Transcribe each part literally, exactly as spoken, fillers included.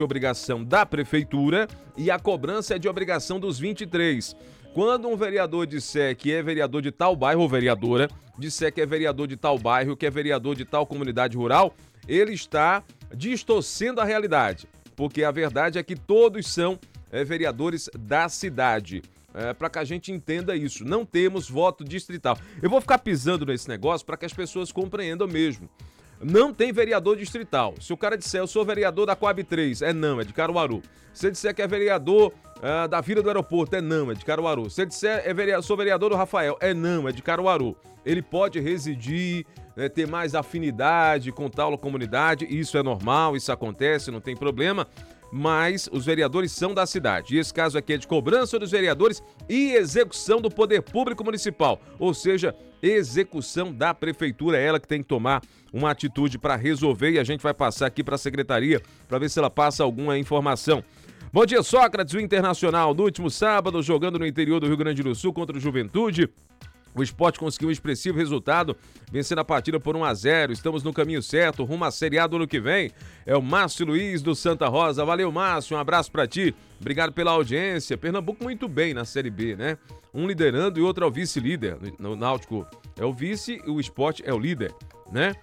obrigação da prefeitura e a cobrança é de obrigação dos vinte e três. Quando um vereador disser que é vereador de tal bairro ou vereadora, disser que é vereador de tal bairro, que é vereador de tal comunidade rural, ele está distorcendo a realidade, porque a verdade é que todos são é, vereadores da cidade. É, para que a gente entenda isso, não temos voto distrital. Eu vou ficar pisando nesse negócio para que as pessoas compreendam mesmo. Não tem vereador distrital. Se o cara disser, eu sou vereador da Coab três, é não, é de Caruaru. Se ele disser que é vereador uh, da Vila do Aeroporto, é não, é de Caruaru. Se ele disser, é vereador, sou vereador do Rafael, é não, é de Caruaru. Ele pode residir, né, ter mais afinidade com tal comunidade, isso é normal, isso acontece, não tem problema. Mas os vereadores são da cidade. E esse caso aqui é de cobrança dos vereadores e execução do poder público municipal. Ou seja, execução da prefeitura, é ela que tem que tomar uma atitude para resolver, e a gente vai passar aqui para a secretaria para ver se ela passa alguma informação. Bom dia, Sócrates. O Internacional, no último sábado, jogando no interior do Rio Grande do Sul contra o Juventude, o Sport conseguiu um expressivo resultado, vencendo a partida por um a zero. Estamos no caminho certo, rumo à Série A do ano que vem. É o Márcio Luiz do Santa Rosa. Valeu, Márcio, um abraço pra ti. Obrigado pela audiência. Pernambuco muito bem na Série B, né? Um liderando e outro é o vice-líder. No Náutico é o vice e o Sport é o líder, né?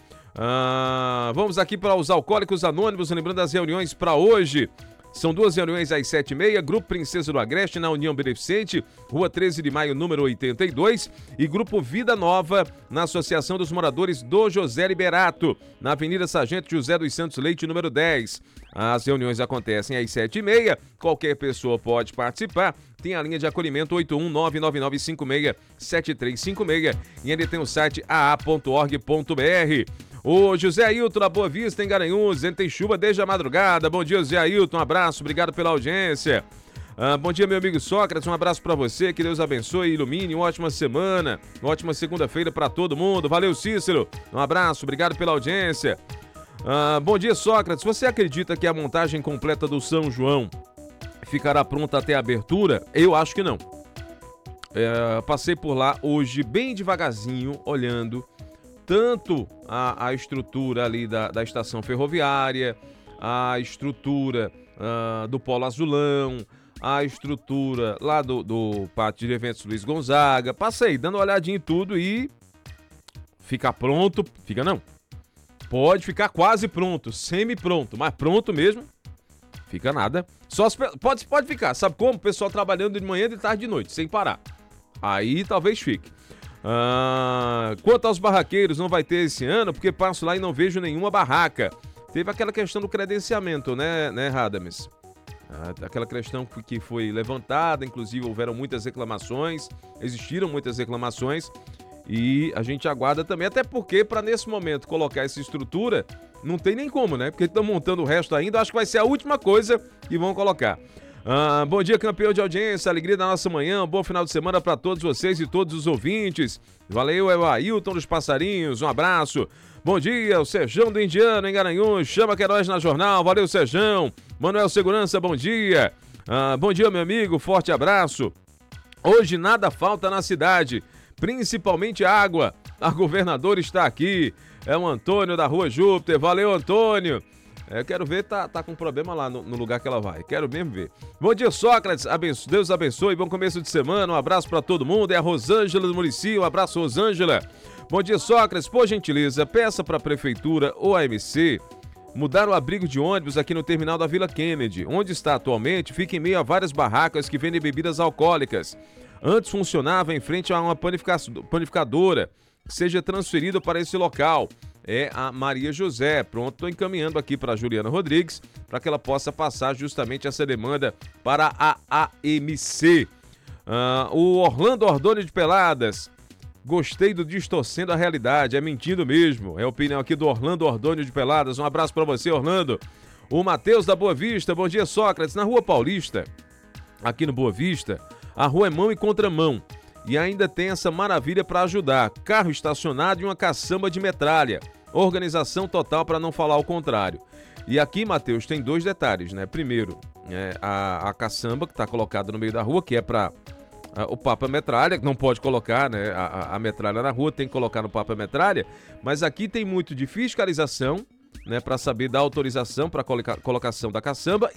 Ah, vamos aqui para os Alcoólicos Anônimos, lembrando das reuniões para hoje. São duas reuniões às sete e meia, Grupo Princesa do Agreste na União Beneficente, Rua treze de Maio, número oitenta e dois, e Grupo Vida Nova na Associação dos Moradores do José Liberato, na Avenida Sargento José dos Santos Leite, número dez. As reuniões acontecem às sete e meia, qualquer pessoa pode participar. Tem a linha de acolhimento oito um nove nove nove cinco seis sete três cinco seis e ainda tem o site a a ponto org ponto b r. O José Ailton da Boa Vista, em Garanhuns, dizendo que tem chuva desde a madrugada. Bom dia, José Ailton, um abraço, obrigado pela audiência. Ah, bom dia, meu amigo Sócrates, um abraço para você, que Deus abençoe e ilumine, uma ótima semana, uma ótima segunda-feira para todo mundo. Valeu, Cícero, um abraço, obrigado pela audiência. Ah, bom dia, Sócrates, você acredita que a montagem completa do São João ficará pronta até a abertura? Eu acho que não. É, passei por lá hoje bem devagarzinho, olhando tanto a, a estrutura ali da, da estação ferroviária, a estrutura uh, do Polo Azulão, a estrutura lá do, do Pátio de Eventos Luiz Gonzaga. Passei dando uma olhadinha em tudo e fica pronto, fica não. Pode ficar quase pronto, semi-pronto, mas pronto mesmo, fica nada. Só se, pode, pode ficar, sabe como? O pessoal trabalhando de manhã, de tarde e de noite, sem parar. Aí talvez fique. Ah, quanto aos barraqueiros, não vai ter esse ano, porque passo lá e não vejo nenhuma barraca. Teve aquela questão do credenciamento, né, né, Radames? Ah, aquela questão que foi levantada, inclusive houveram muitas reclamações, existiram muitas reclamações e a gente aguarda também, até porque para nesse momento colocar essa estrutura, não tem nem como, né? Porque estão montando o resto ainda, acho que vai ser a última coisa que vão colocar. Ah, bom dia, campeão de audiência, alegria da nossa manhã, um bom final de semana para todos vocês e todos os ouvintes. Valeu, é o Ailton dos Passarinhos, um abraço. Bom dia, o Serjão do Indiano, em Garanhuns, chama Queiroz na jornal, valeu, Serjão. Manuel Segurança, bom dia. Ah, bom dia, meu amigo, forte abraço. Hoje nada falta na cidade, principalmente água. A governadora está aqui, é o Antônio da Rua Júpiter, valeu, Antônio. É, quero ver, tá, tá com problema lá no, no lugar que ela vai. Quero mesmo ver. Bom dia, Sócrates. Abenço, Deus abençoe. Bom começo de semana. Um abraço pra todo mundo. É a Rosângela do Muricy. Um abraço, Rosângela. Bom dia, Sócrates. Por gentileza, peça pra prefeitura ou a M C mudar o abrigo de ônibus aqui no terminal da Vila Kennedy. Onde está atualmente, fica em meio a várias barracas que vendem bebidas alcoólicas. Antes funcionava em frente a uma panificadora. Seja transferido para esse local. É a Maria José. Pronto, estou encaminhando aqui para a Juliana Rodrigues para que ela possa passar justamente essa demanda para a A M C. Uh, o Orlando Ordônio de Peladas. Gostei do Distorcendo a Realidade, é mentindo mesmo. É a opinião aqui do Orlando Ordônio de Peladas. Um abraço para você, Orlando. O Matheus da Boa Vista. Bom dia, Sócrates. Na Rua Paulista, aqui no Boa Vista, a rua é mão e contramão. E ainda tem essa maravilha para ajudar. Carro estacionado e uma caçamba de metralha. Organização total, para não falar o contrário. E aqui, Matheus, tem dois detalhes, né? Primeiro, é, a, a caçamba que está colocada no meio da rua, que é para o Papa Metralha, que não pode colocar, né? A, a, a metralha na rua, tem que colocar no Papa Metralha. Mas aqui tem muito de fiscalização, né, para saber da autorização para colocação da caçamba